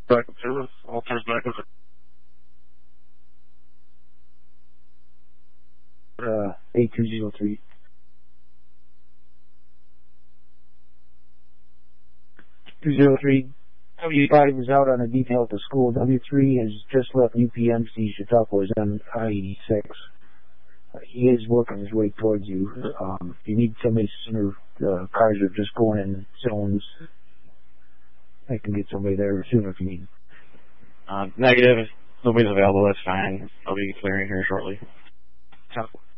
Backup service. All cars backup. 8203. W5 is out on a detail at the school. W3 has just left UPMC Chautauqua is on I-86. He is working his way towards you. If you need somebody sooner, cars are just going in zones. I can get somebody there sooner if you need. Negative. If nobody's available, that's fine. I'll be clearing here shortly. Chautauqua.